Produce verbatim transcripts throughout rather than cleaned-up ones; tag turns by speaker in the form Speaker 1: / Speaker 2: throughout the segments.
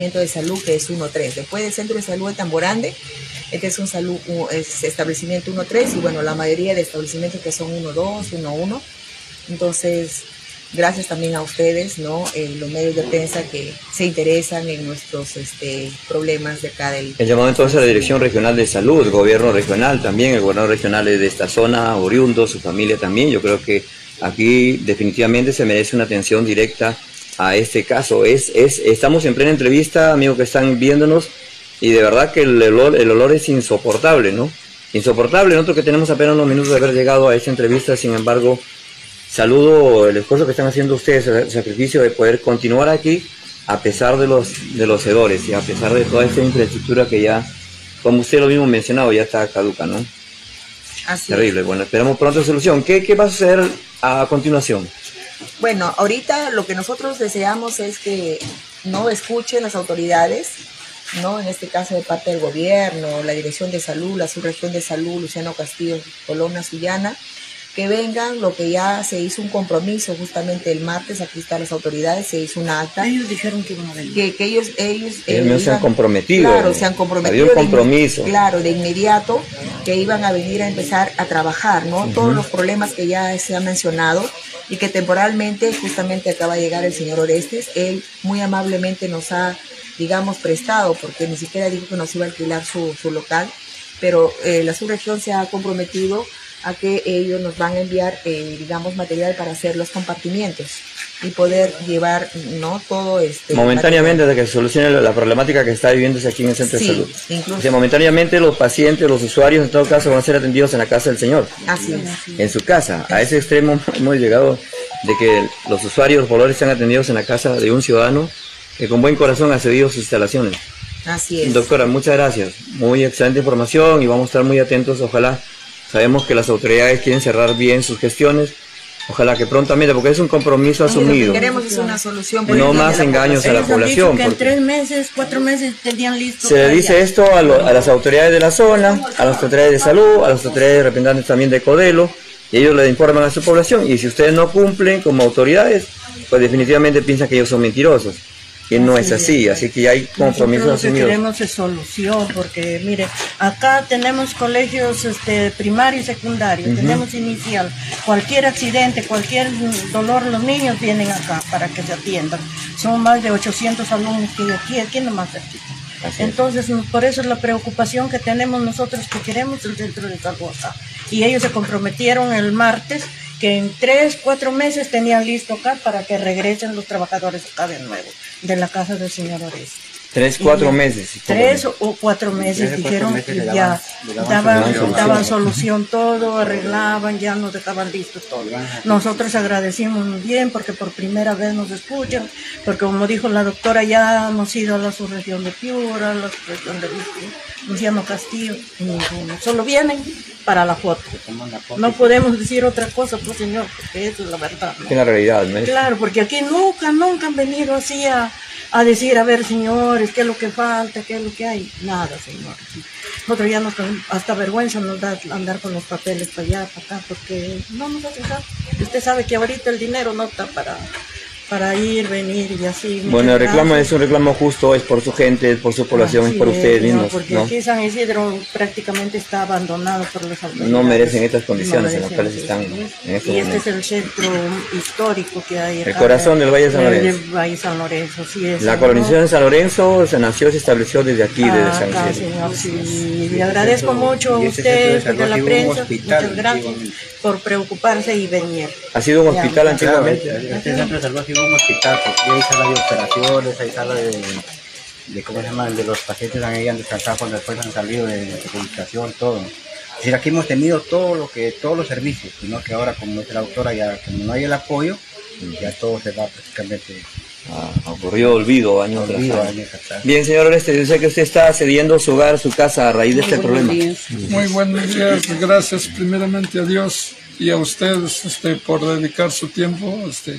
Speaker 1: de salud que es uno tres. Después del centro de salud de Tamborande, este es un salud, es establecimiento uno tres, y bueno, la mayoría de establecimientos que son uno dos, uno uno. Entonces, gracias también a ustedes, ¿no? Eh, los medios de prensa que se interesan en nuestros este, problemas de acá del...
Speaker 2: El llamado entonces a la Dirección Regional de Salud, el gobierno regional también, el gobernador regional de esta zona, oriundo, su familia también. Yo creo que aquí definitivamente se merece una atención directa a este caso. Es, es, estamos en plena entrevista, amigos que están viéndonos, y de verdad que el olor, el olor es insoportable, ¿no? Insoportable. Nosotros que tenemos apenas unos minutos de haber llegado a esta entrevista, sin embargo, saludo el esfuerzo que están haciendo ustedes, el sacrificio de poder continuar aquí a pesar de los, de los hedores y a pesar de toda esta infraestructura que ya, como usted lo mismo mencionado, ya está caduca, ¿no?
Speaker 1: Así
Speaker 2: Terrible.
Speaker 1: es.
Speaker 2: Bueno, esperamos pronto solución. ¿Qué, qué va a suceder a continuación?
Speaker 1: Bueno, ahorita lo que nosotros deseamos es que no escuchen las autoridades, ¿no? En este caso de parte del gobierno, la Dirección de Salud, la Subregión de Salud, Luciano Castillo, Colonna, Sullana, que vengan, lo que ya se hizo un compromiso justamente el martes, aquí están las autoridades, se hizo una acta.
Speaker 3: Ellos dijeron que iban a venir.
Speaker 1: Que, que ellos, ellos,
Speaker 2: ellos eh, no se han comprometido.
Speaker 1: Claro, se han comprometido.
Speaker 2: Había un compromiso.
Speaker 1: De, claro, de inmediato, que iban a venir a empezar a trabajar, ¿no? Uh-huh. Todos los problemas que ya se han mencionado y que temporalmente, justamente acaba de llegar el señor Orestes, él muy amablemente nos ha, digamos, prestado, porque ni siquiera dijo que nos iba a alquilar su, su local, pero eh, la subregión se ha comprometido a que ellos nos van a enviar, eh, digamos, material para hacer los compartimientos y poder llevar, ¿no? Todo este...
Speaker 2: Momentáneamente, hasta que se solucione la, la problemática que está viviéndose aquí en el centro
Speaker 1: sí,
Speaker 2: de salud.
Speaker 1: Incluso...
Speaker 2: O sea, momentáneamente los pacientes, los usuarios, en todo caso, van a ser atendidos en la casa del Señor.
Speaker 1: Así es.
Speaker 2: En su casa. A ese extremo hemos llegado de que los usuarios, los pobladores, sean atendidos en la casa de un ciudadano que con buen corazón ha cedido sus instalaciones.
Speaker 1: Así es.
Speaker 2: Doctora, muchas gracias. Muy excelente información y vamos a estar muy atentos, ojalá. Sabemos que las autoridades quieren cerrar bien sus gestiones, ojalá que prontamente, porque es un compromiso asumido.
Speaker 1: Lo que queremos es una solución.
Speaker 2: No más engaños a la población.
Speaker 3: Que en tres meses, cuatro meses tenían listo.
Speaker 2: Se le dice esto a, lo, a las autoridades de la zona, a las autoridades de salud, a las autoridades representantes también de Codelo, y ellos le informan a su población, y si ustedes no cumplen como autoridades, pues definitivamente piensan que ellos son mentirosos. Que no es así, así que hay compromisos
Speaker 3: asumidos. Nosotros lo que queremos es solución, porque mire, acá tenemos colegios este, primario y secundario, uh-huh. Tenemos inicial, cualquier accidente, cualquier dolor, los niños vienen acá para que se atiendan. Son más de ochocientos alumnos que hay aquí, aquí nomás aquí. Entonces, por eso es la preocupación que tenemos nosotros, que queremos el centro de salud acá. Y ellos se comprometieron el martes que en tres, cuatro meses tenían listo acá para que regresen los trabajadores acá de nuevo, de la casa del señor Orestes.
Speaker 2: Tres, cuatro meses.
Speaker 3: Tres o cuatro meses tres, dijeron meses que ya daban, daban, daban solución todo, arreglaban, ya nos dejaban listos todo. Nosotros agradecimos muy bien porque por primera vez nos escuchan, porque como dijo la doctora, ya hemos ido a la subregión de Piura, a la subregión de Luciano Castillo, y ninguno. Solo vienen para la foto. No podemos decir otra cosa, pues señor, porque eso es la verdad, ¿no?
Speaker 2: Es la realidad, ¿no?
Speaker 3: Claro, porque aquí nunca, nunca han venido así a, a decir, a ver, señores, qué es lo que falta, qué es lo que hay. Nada, señor. Nosotros ya nos, hasta vergüenza nos da andar con los papeles para allá, para acá, porque no nos hace nada. Usted sabe que ahorita el dinero no está para... para ir, venir y así.
Speaker 2: Bueno, el reclamo es un reclamo justo, es por su gente, es por su población,
Speaker 3: así
Speaker 2: es por
Speaker 3: es,
Speaker 2: ustedes mismos.
Speaker 3: No, porque
Speaker 2: ¿no?
Speaker 3: aquí San Isidro prácticamente está abandonado por los autoridades.
Speaker 2: No merecen estas condiciones no merecen, en las cuales
Speaker 3: sí,
Speaker 2: están
Speaker 3: sí.
Speaker 2: en este
Speaker 3: Y
Speaker 2: momento.
Speaker 3: este es el centro histórico que hay acá.
Speaker 2: El corazón del Valle de San Lorenzo.
Speaker 3: El Valle San Lorenzo, sí es.
Speaker 2: La colonización de San Lorenzo se nació y se estableció desde aquí,
Speaker 3: ah,
Speaker 2: desde San
Speaker 3: acá,
Speaker 2: Isidro.
Speaker 3: Señor, sí. Le agradezco mucho a usted, de, de la prensa, muchas gracias por preocuparse y venir.
Speaker 2: ¿Ha sido un hospital ya, antiguamente?
Speaker 4: Claro, este centro de salud ha sido un hospital, porque hay sala de operaciones, hay sala de, de ¿cómo se llama? De los pacientes han ido a descansar cuando después han salido de rehabilitación, todo. Es decir, aquí hemos tenido todo lo que, todos los servicios, sino que ahora, como dice la doctora, ya como no hay el apoyo, ya todo se va prácticamente.
Speaker 2: Ah, ocurrió olvido años
Speaker 4: olvido,
Speaker 2: atrás. Bien, señor Orestes, yo sé que usted está cediendo su hogar, su casa a raíz de este problema.
Speaker 5: Muy buenos días, gracias primeramente a Dios y a ustedes este, por dedicar su tiempo este,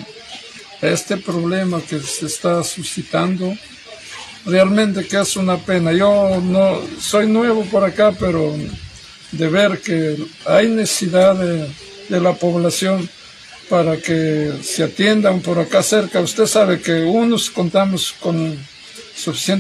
Speaker 5: a este problema que se está suscitando. Realmente que es una pena. Yo no soy nuevo por acá, pero de ver que hay necesidad de, de la población para que se atiendan por acá cerca. Usted sabe que unos contamos con suficiente